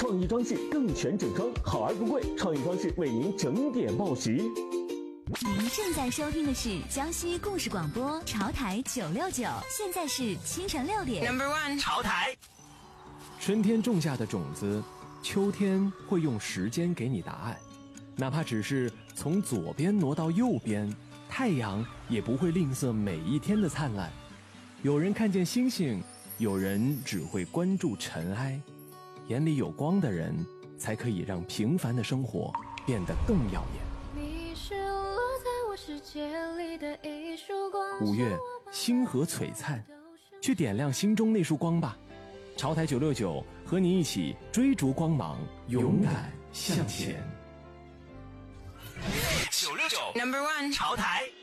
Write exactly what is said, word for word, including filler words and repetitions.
创意装饰更全整装，好而不贵，创意装饰为您整点报时。 您正在收听的是江西故事广播潮台九六九，现在是清晨六点。 Number one， 潮台。 春天种下的种子，秋天会用时间给你答案。哪怕只是从左边挪到右边，太阳也不会吝啬每一天的灿烂。有人看见星星，有人只会关注尘埃。眼里有光的人，才可以让平凡的生活变得更耀眼。 你是落在我世界里的一束光。 五月，星河璀璨，去点亮心中那束光吧。潮台九六九和你一起追逐光芒，勇敢向前。 九六九 Number one， 潮台。